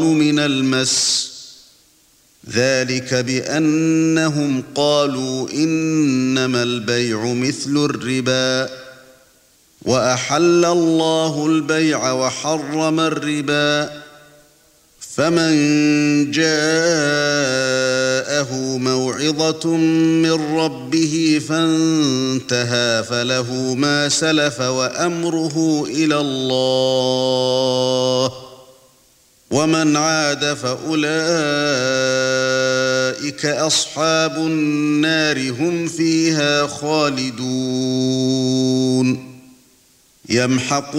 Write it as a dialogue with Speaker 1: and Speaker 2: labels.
Speaker 1: من المس ذلك بأنهم قالوا إنما البيع مثل الربا وأحل الله البيع وحرم الربا فمن جاءه موعظة من ربه فانتهى فله ما سلف وأمره إلى الله ومن عاد فأولئك أصحاب النار هم فيها خالدون يمحق